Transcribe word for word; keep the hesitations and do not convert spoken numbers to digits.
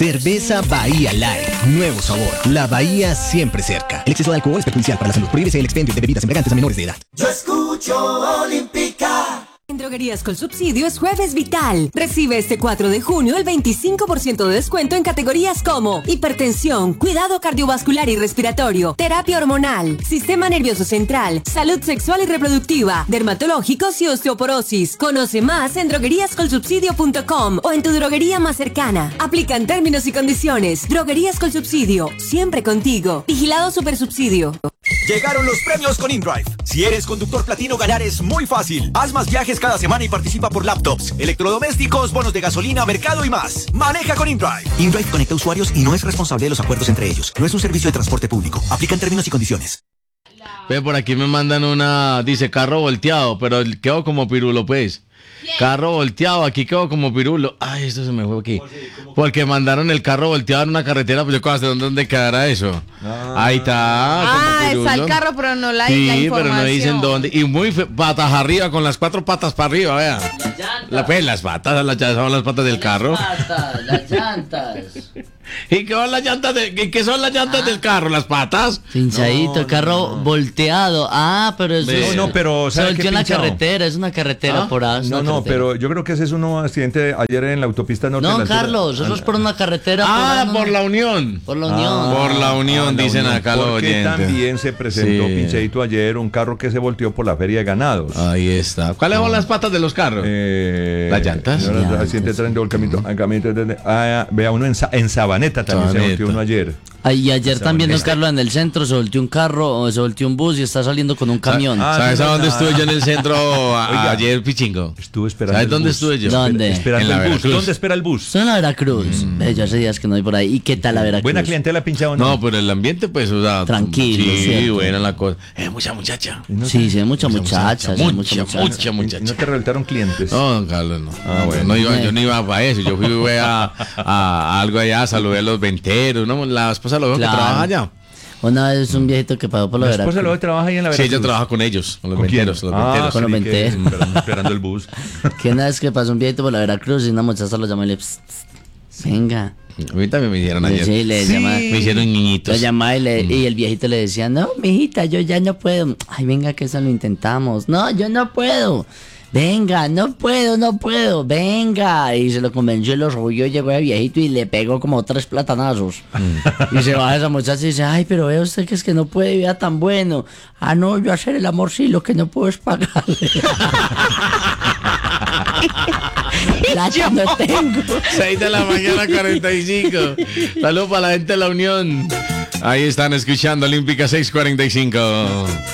Cerveza Bahía Light, nuevo sabor. La Bahía siempre cerca. El exceso de alcohol es perjudicial para la salud. Prohíbese el expendio de bebidas embriagantes a menores de edad. Yo escucho Olímpica. En Droguerías con Subsidio es Jueves Vital. Recibe este cuatro de junio el veinticinco por ciento de descuento en categorías como hipertensión, cuidado cardiovascular y respiratorio, terapia hormonal, sistema nervioso central, salud sexual y reproductiva, dermatológicos y osteoporosis. Conoce más en droguerías con subsidio punto com o en tu droguería más cercana. Aplican términos y condiciones. Droguerías con Subsidio, siempre contigo. Vigilado Supersubsidio. Llegaron los premios con InDrive. Si eres conductor platino, ganar es muy fácil. Haz más viajes cada semana y participa por laptops, electrodomésticos, bonos de gasolina, mercado y más. Maneja con InDrive. InDrive conecta usuarios y no es responsable de los acuerdos entre ellos. No es un servicio de transporte público. Aplican términos y condiciones. Ve, por aquí me mandan una, dice carro volteado, pero quedó como pirulo, pues. Bien. Carro volteado, aquí quedó como pirulo. Ay, esto se me fue aquí. Porque mandaron el carro volteado en una carretera, pues yo no sé dónde, dónde quedará eso. Ah. Ahí está. Ah, está el carro, pero no la, sí, la información. Sí, pero no dicen dónde. Y muy fe, patas arriba, con las cuatro patas para arriba, vea. La, pues, las patas, las, son las patas del carro. Las patas, las llantas. ¿Y qué son las llantas, de, qué son las llantas ah. del carro? ¿Las patas? Pinchadito, no, carro no, no. volteado. Ah, pero eso es... No, no, pero... Se volteó en la carretera, es una carretera ¿Ah? por ahí. No, no, carretera. pero yo creo que ese es un accidente ayer en la autopista norte. No, Carlos, eso es por una carretera. Ah, por, por la Unión. Por la Unión. Ah, por la Unión, ah, la dicen Unión. Acá los oyentes. Porque también se presentó, sí. Pinchadito, ayer un carro que se volteó por la feria de ganados. Ahí está. ¿Cuáles son las patas de los carros? Eh, las llantas. El accidente de tren de volcamiento. Ah, vea, uno en, en Sabaneta también Sabaneta. Se volteó uno ayer. Y ayer Sabaneta. También, ¿no, Carlos? En el centro se volteó un carro, se volteó un bus y está saliendo con un camión. Ah, ¿sabes a dónde estuve yo en el centro a, Oiga, ayer, Pichingo? Estuve esperando. ¿Sabes dónde bus? Estuve yo? ¿Dónde? Esperando el bus. ¿Dónde espera el bus? En la Veracruz. Mm. Eh, yo hace días que no voy por ahí. ¿Y qué tal la Veracruz? Buena clientela, pinchado, ¿no? No, pero el ambiente, pues, o sea, tranquilo. Sí, ¿cierto? Buena la cosa. Eh, mucha muchacha. No sí, sí, mucha, mucha muchacha. Mucha, mucha, mucha, mucha muchacha. ¿No te rehabilitaron clientes? No, don Carlos, no. Ah, bueno. No iba, yo no iba para eso. Yo fui a, a, a algo allá, saludé a los venteros. ¿No? La esposa lo veo claro. que trabaja allá. Una vez un viejito que pasó por la Veracruz. ¿La esposa lo trabaja ahí en la Veracruz? Sí, ella trabaja con ellos, con los ¿Con venteros. Los ah, venteros. Con los venteros. Esperando, esperando el bus. Que una vez que pasó un viejito por la Veracruz y una muchacha lo llamó y le... Pss, pss, venga. A mí también me dijeron ayer. Sí, le sí. Llama, me hicieron niñitos. Lo llamaba y, le, mm. y el viejito le decía, no, mijita, yo ya no puedo. Ay, venga, que eso lo intentamos. No, yo no puedo. Venga, no puedo, no puedo, venga. Y se lo convenció y lo subió, llegó el viejito y le pegó como tres platanazos. Mm. Y se va esa muchacha y dice, ay, pero vea usted que es que no puede, vea tan bueno. Ah, no, yo hacer el amor sí, lo que no puedo es pagarle. Plata no tengo. seis de la mañana, cuarenta y cinco. Saludos para la gente de la Unión. Ahí están escuchando Olímpica seiscientos cuarenta y cinco.